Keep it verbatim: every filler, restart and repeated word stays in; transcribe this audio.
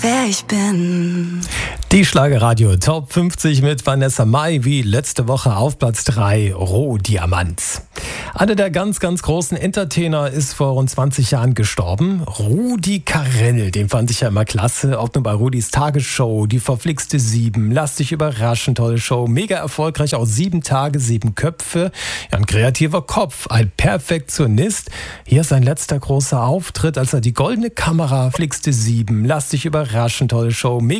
wer ich bin. Die Schlagerradio Top fünfzig mit Vanessa Mai, wie letzte Woche auf Platz drei, Rohdiamant. Einer der ganz, ganz großen Entertainer ist vor rund zwanzig Jahren gestorben. Rudi Carrell, den fand ich ja immer klasse. Ob nur bei Rudis Tagesshow, die verflixte Sieben, Lass dich überraschen, tolle Show. Mega erfolgreich, auch sieben Tage, sieben Köpfe. Ja, ein kreativer Kopf, ein Perfektionist. Hier sein letzter großer Auftritt, als er die goldene Kamera, Flixte Sieben, Lass dich überraschen, tolle Show. Mega